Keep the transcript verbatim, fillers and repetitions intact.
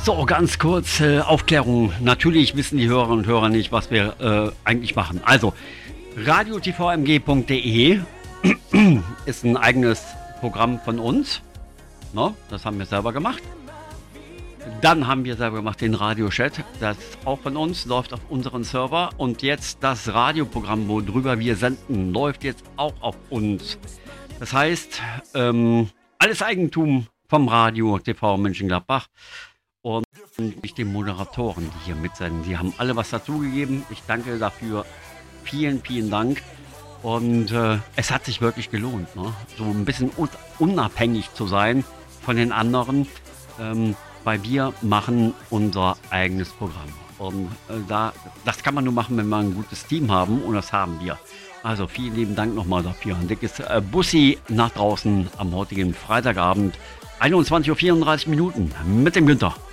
So, ganz kurz äh, Aufklärung. Natürlich wissen die Hörerinnen und Hörer nicht, was wir äh, eigentlich machen. Also, radio t v m g punkt d e ist ein eigenes Programm von uns. No, das haben wir selber gemacht. Dann haben wir selber gemacht den Radiochat. Das ist auch von uns, läuft auf unseren Server. Und jetzt das Radioprogramm, worüber wir senden, läuft jetzt auch auf uns. Das heißt, ähm, alles Eigentum vom Radio T V Mönchengladbach. Und ich den Moderatoren, die hier mitsenden. Die haben alle was dazugegeben. Ich danke dafür. Vielen, vielen Dank. Und äh, es hat sich wirklich gelohnt, ne? So ein bisschen un- unabhängig zu sein von den anderen, ähm, weil wir machen unser eigenes Programm. Und äh, da, das kann man nur machen, wenn wir ein gutes Team haben. Und das haben wir. Also vielen lieben Dank nochmal dafür. Ein dickes äh, Bussi nach draußen am heutigen Freitagabend. einundzwanzig Uhr vierunddreißig Minuten mit dem Günther.